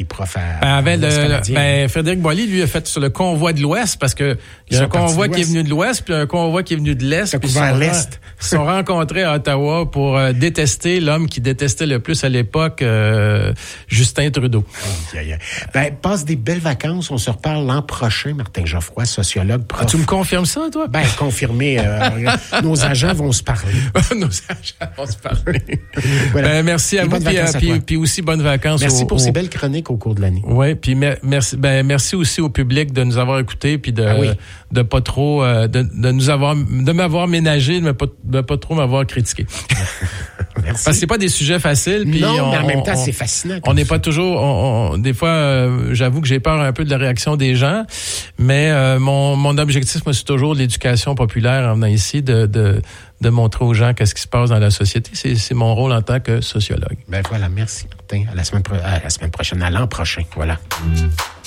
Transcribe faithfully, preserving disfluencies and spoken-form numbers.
qui est prof à, ben, avec à le, ben, Frédéric Boilly, lui, a fait sur le convoi de l'Ouest, parce que il y a un convoi qui est venu de l'Ouest, puis un convoi qui est venu de l'Est. Puis ils sont, l'Est. Ils sont rencontrés à Ottawa pour euh, détester l'homme qui détestait le plus à l'époque, euh, Justin Trudeau. Oh, yeah, yeah. Ben, passe des belles vacances. On se reparle l'an prochain, Martin Geoffroy, sociologue, prof. Ah, tu me confirmes ça, toi? Ben, confirmé. Euh, nos agents vont se parler. Nos agents vont se parler. Voilà. Ben, merci à Et vous, puis, à puis, puis aussi bonnes vacances. Merci au, pour au... ces belles chroniques au cours de l'année. Oui, puis mer- merci, ben, merci aussi au public de nous avoir écoutés, puis de, ah oui. de pas trop, euh, de, de nous avoir, de m'avoir ménagé, de, pas, de pas trop m'avoir critiqué. Merci. Parce que c'est pas des sujets faciles. Puis non, on, mais en même temps, on, c'est fascinant. On n'est pas toujours. On, on, des fois, euh, j'avoue que j'ai peur un peu de la réaction des gens, mais euh, mon, mon objectif, moi, c'est toujours l'éducation populaire en venant ici, de, de, de montrer aux gens qu'est-ce qui se passe dans la société. C'est, c'est mon rôle en tant que sociologue. Ben voilà, merci Martin. À la semaine, pro- à la semaine prochaine, à l'an prochain. Voilà.